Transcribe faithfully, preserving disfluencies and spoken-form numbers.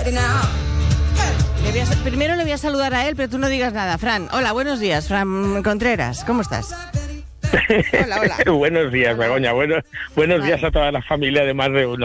Le voy a, primero le voy a saludar a él, pero tú no digas nada. Fran, hola, buenos días. Fran Contreras, ¿cómo estás? Hola, hola. Buenos días, Hola. Begoña. Buenos, buenos Vale. días a toda la familia de Más de Uno.